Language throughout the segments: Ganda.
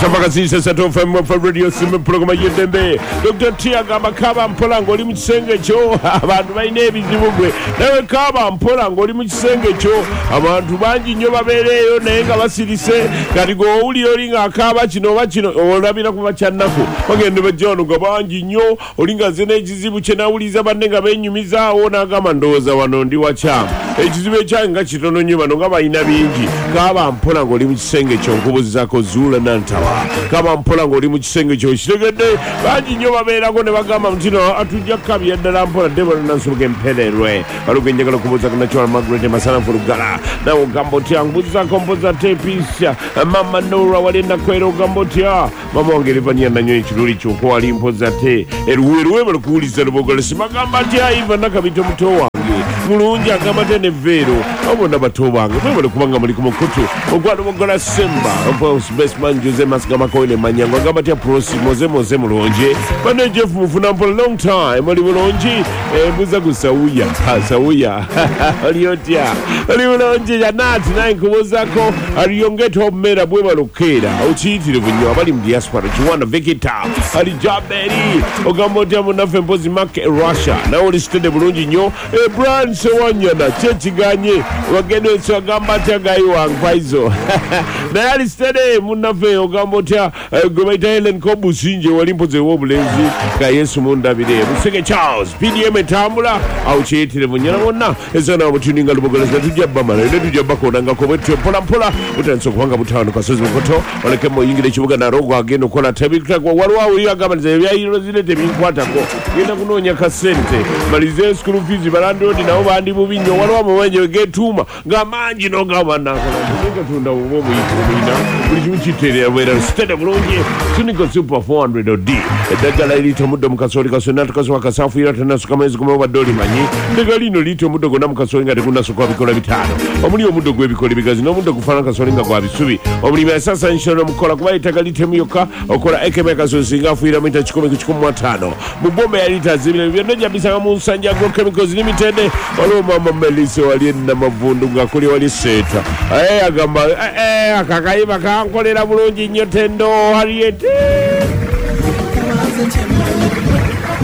Sabaka sisa sato FM radio simu program yedembe. Dr. T agamba kaba mpola ngoli mu kisenge kyo abantu bayina ebizibu gwe. Nawe kaba mpola ngoli mu kisenge kyo abantu bangi nnyo babeereyo naye nga basirise kati go owulira olinga akaba kino oba kino olabira kuba kyannaku bagende bajjano nga bangi nnyo olinga zina ekizibu kye nawuliza banne nga beenyumizaawo n'agamba ndowooza wano ndi wakyamu ekizibu ekyange nga kitono nnyo bano nga balina bingi kaba mpola ng'oli mu kisenge kyo nkubuuzizaako zuula nantawa kaba mpola ng'oli mu kisenge kyo kitegedde bangi nnyo babeerako ne bagamba mutino atujja kukabya ddala mpola debora nansubuga empererwe baluga enjagala okubuuzako nakyala Margaret Masanafu Lugala nawe ogamba otya nkubuuzizaako mpoza tepisya mama Nora wali nakwera ogamba otya mama wange Levania nanyo ekiruli kyokka wali mpoza te eruweruwe balikuwuliza lubogole simagamba atya Iva Nakabito muto wange mulungi agamba te ne Vero abona bato bange mwebale kubanga muli ku mukutu ogwala bogola Semba Boss Bestman Jose Masigama Koine Manyango agamba atya Prosi moze mulungi bane Jeff mufuna mpola long time oli bulungi buza gusawuya sawuya aliotya oli bulungi Janati naye nkubuzako aliyongeto mmera bwe balokera okiyitirivu nnyo abali mu diaspora Kiwana Vikita ali Jaberi ogamba otya munafe mpozi Mark Russia nawe oli stede bulungi nnyo Brian Sewanyana kyekiganye wagenda ekyo agamba atya gayi wankwayizo naye ali stede munafe ogamba otya gwe bayita Helen Kobusinje wali mpozi ew'obulenzi ga Yesu mundabire Musege Charles PDM etambula awo kyeyitirivu nnyana bonna ezana obutuninga lubogoleza tujja bamala era tujja bakonangako bwetyo mpolampola butandise okubanga butaano kasozi mukoto olekemu oyingira ekibuga narogo agenda okukola tebikutagwa waliwo awulira agambaniza ebyayiro zine tebinkwatako genda kunoonya kasente malize school fees balandodi nabo bandi bubi nnyo waliwo amawenje wegetuuma nga mangi nogamba nakolatunda oba omuyina buli kimu kiteerera bwera sitede bulungi Tunico Super 400 OD eddagala eriyita omuddo mu kasooli kasooli natukasoba kasaafuira tanasuka mwezi gumu obadde olimanyi eddagala lino liyita omuddo gonna mu kasooli nga tegunnasukwa bikola bitaano omuli omuddo gw'ebikola bigazi n'omuddo gufaana kasooli nga gwa bisubi omulimi asaasaanyisira n'omukola kuba ettaka litemu yokka okola ekeme kasooli singa afuira mita 10 ku 15 mu bomba ya lita zibiri byonna gyabisanga mu nsanja Agrochemicals Limited waliwo mama Melissa wali ennamavundu ng'akuli wali seeta agamba akakayiba kankolera bulungi nnyo tendo Harriet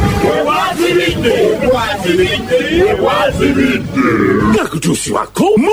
Wazibidde. Gakutuusi wako